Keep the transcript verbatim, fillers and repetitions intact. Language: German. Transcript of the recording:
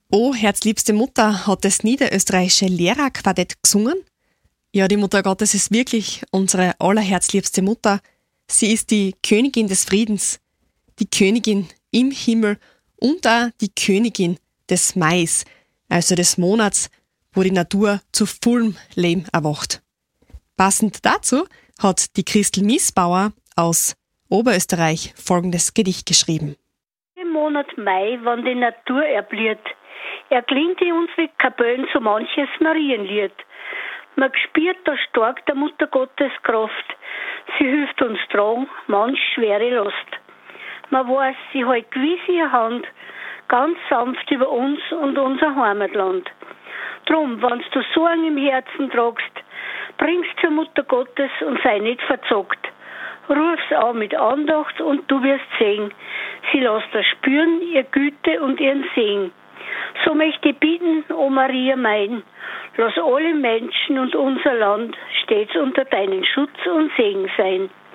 Oh, herzliebste Mutter, hat das niederösterreichische Lehrerquartett gesungen? Ja, die Mutter Gottes ist wirklich unsere allerherzliebste Mutter. Sie ist die Königin des Friedens, die Königin im Himmel und auch die Königin des Mais, also des Monats, wo die Natur zu vollem Leben erwacht. Passend dazu hat die Christel Miesbauer aus Oberösterreich folgendes Gedicht geschrieben. Im Monat Mai, wann die Natur erblüht, erklingt in uns wie Kapellen so manches Marienlied. Man spürt da stark der Mutter Gottes Kraft. Sie hilft uns tragen manch schwere Last. Man weiß, sie hält gewiss ihre Hand ganz sanft über uns und unser Heimatland. Drum, wenn du Sorgen im Herzen tragst, bringst zur Mutter Gottes und sei nicht verzockt. Ruf's an mit Andacht und du wirst sehen. Sie lässt dir spüren ihr Güte und ihren Segen. So möchte ich bitten, o Maria mein, lass alle Menschen und unser Land stets unter deinen Schutz und Segen sein.